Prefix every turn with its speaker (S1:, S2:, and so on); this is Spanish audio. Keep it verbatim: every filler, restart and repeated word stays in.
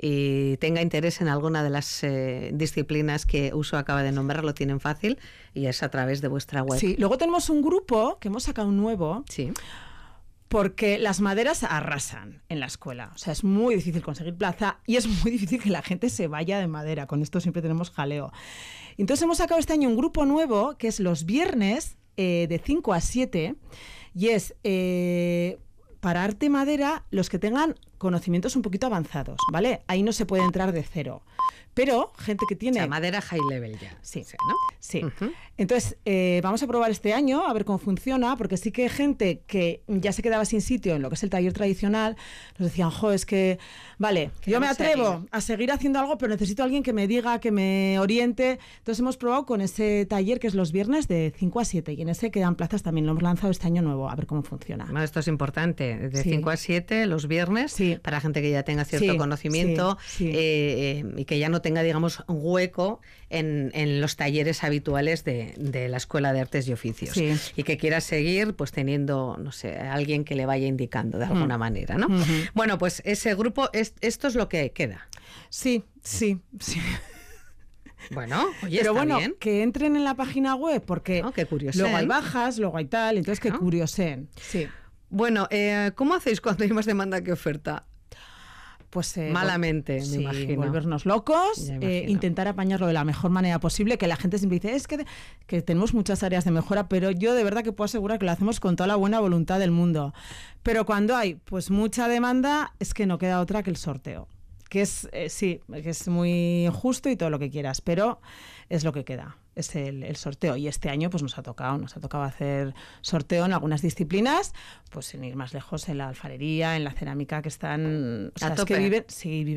S1: y tenga interés en alguna de las eh, disciplinas que Uso acaba de nombrar, lo tienen fácil y es a través de vuestra web.
S2: Sí, luego tenemos un grupo que hemos sacado un nuevo.
S1: Sí.
S2: Porque las maderas arrasan en la escuela. O sea, es muy difícil conseguir plaza y es muy difícil que la gente se vaya de madera. Con esto siempre tenemos jaleo. Entonces hemos sacado este año un grupo nuevo que es los viernes eh, de cinco a siete y es eh, para arte madera los que tengan conocimientos un poquito avanzados, ¿vale? Ahí no se puede entrar de cero. Pero gente que tiene...
S1: O sea, madera high level ya.
S2: Sí,
S1: sí, ¿no?
S2: Sí.
S1: Uh-huh.
S2: Entonces, eh, vamos a probar este año a ver cómo funciona, porque sí que hay gente que ya se quedaba sin sitio en lo que es el taller tradicional, nos decían, jo, es que, vale, yo me atrevo seguir. a seguir haciendo algo, pero necesito a alguien que me diga, que me oriente. Entonces hemos probado con ese taller que es los viernes de cinco a siete, y en ese quedan plazas también, lo hemos lanzado este año nuevo, a ver cómo funciona.
S1: Bueno, esto es importante, de
S2: sí.
S1: cinco a siete los viernes,
S2: sí.
S1: para gente que ya tenga cierto
S2: sí,
S1: conocimiento
S2: sí, sí.
S1: Eh, y que ya no tenga, digamos, un hueco en, en los talleres habituales de, de la Escuela de Artes y Oficios.
S2: Sí.
S1: Y que quiera seguir, pues teniendo, no sé, alguien que le vaya indicando de alguna mm. manera, ¿no?
S2: Uh-huh.
S1: Bueno, pues ese grupo, es, esto es lo que queda.
S2: Sí, sí, sí.
S1: Bueno, oye,
S2: pero
S1: está
S2: bueno,
S1: bien.
S2: que entren en la página web, porque
S1: no, que curiosen.
S2: Luego hay bajas, luego hay tal, entonces que ¿no? curiosen. Sí.
S1: Bueno, eh, ¿cómo hacéis cuando hay más demanda que oferta?
S2: Pues eh,
S1: malamente,
S2: vol-
S1: me
S2: sí,
S1: imagino.
S2: volvernos locos, eh, intentar apañarlo de la mejor manera posible, que la gente siempre dice, es que, de, que tenemos muchas áreas de mejora, pero yo de verdad que puedo asegurar que lo hacemos con toda la buena voluntad del mundo. Pero cuando hay pues mucha demanda, es que no queda otra que el sorteo. Que es, eh, sí, que es muy justo y todo lo que quieras, pero es lo que queda, es el, el sorteo. Y este año pues nos ha tocado, nos ha tocado hacer sorteo en algunas disciplinas, pues sin ir más lejos, en la alfarería, en la cerámica, que están... O sea,
S1: a
S2: es
S1: tope.
S2: que viven, sí, viven